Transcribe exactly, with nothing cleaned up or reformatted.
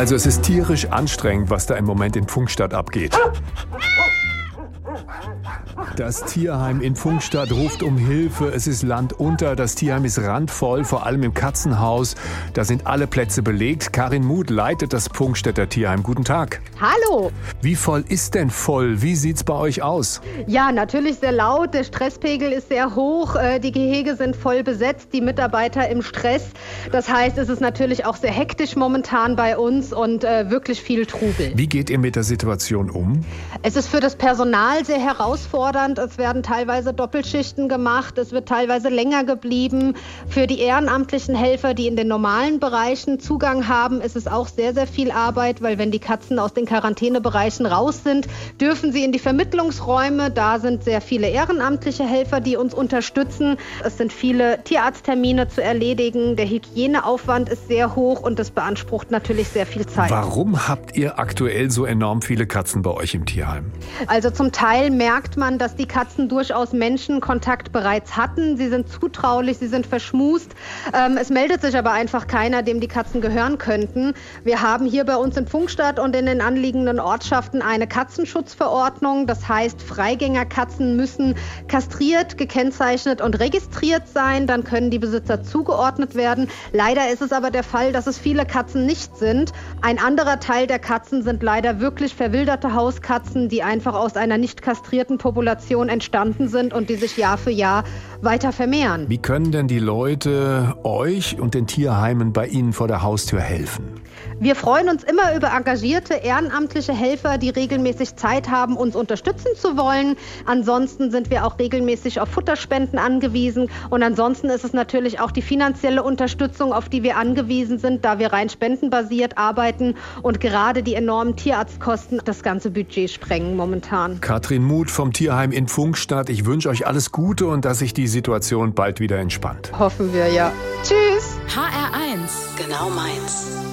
Also es ist tierisch anstrengend, was da im Moment in Pfungstadt abgeht. Das Tierheim in Pfungstadt ruft um Hilfe. Es ist Land unter. Das Tierheim ist randvoll, vor allem im Katzenhaus. Da sind alle Plätze belegt. Karin Muth leitet das Pfungstädter Tierheim. Guten Tag. Hallo. Wie voll ist denn voll? Wie sieht's bei euch aus? Ja, natürlich sehr laut. Der Stresspegel ist sehr hoch. Die Gehege sind voll besetzt. Die Mitarbeiter im Stress. Das heißt, es ist natürlich auch sehr hektisch momentan bei uns und äh, wirklich viel Trubel. Wie geht ihr mit der Situation um? Es ist für das Personal sehr herausfordernd. Es werden teilweise Doppelschichten gemacht, es wird teilweise länger geblieben. Für die ehrenamtlichen Helfer, die in den normalen Bereichen Zugang haben, ist es auch sehr, sehr viel Arbeit, weil wenn die Katzen aus den Quarantänebereichen raus sind, dürfen sie in die Vermittlungsräume. Da sind sehr viele ehrenamtliche Helfer, die uns unterstützen. Es sind viele Tierarzttermine zu erledigen. Der Hygieneaufwand ist sehr hoch und das beansprucht natürlich sehr viel Zeit. Warum habt ihr aktuell so enorm viele Katzen bei euch im Tierheim? Also zum Teil merkt man, dass die Katzen durchaus Menschenkontakt bereits hatten. Sie sind zutraulich, sie sind verschmust. Ähm, es meldet sich aber einfach keiner, dem die Katzen gehören könnten. Wir haben hier bei uns in Pfungstadt und in den anliegenden Ortschaften eine Katzenschutzverordnung. Das heißt, Freigängerkatzen müssen kastriert, gekennzeichnet und registriert sein. Dann können die Besitzer zugeordnet werden. Leider ist es aber der Fall, dass es viele Katzen nicht sind. Ein anderer Teil der Katzen sind leider wirklich verwilderte Hauskatzen, die einfach aus einer nicht kastrierten Population entstanden sind und die sich Jahr für Jahr weiter vermehren. Wie können denn die Leute euch und den Tierheimen bei Ihnen vor der Haustür helfen? Wir freuen uns immer über engagierte ehrenamtliche Helfer, die regelmäßig Zeit haben, uns unterstützen zu wollen. Ansonsten sind wir auch regelmäßig auf Futterspenden angewiesen. Und ansonsten ist es natürlich auch die finanzielle Unterstützung, auf die wir angewiesen sind, da wir rein spendenbasiert arbeiten und gerade die enormen Tierarztkosten das ganze Budget sprengen momentan. Karin Muth vom Tierheim in Pfungstadt. Ich wünsche euch alles Gute und dass sich die Situation bald wieder entspannt. Hoffen wir, ja. Tschüss. H R eins. Genau meins.